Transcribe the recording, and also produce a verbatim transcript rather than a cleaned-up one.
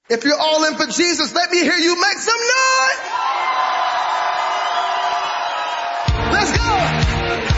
If you're all in for Jesus, let me hear you make some noise.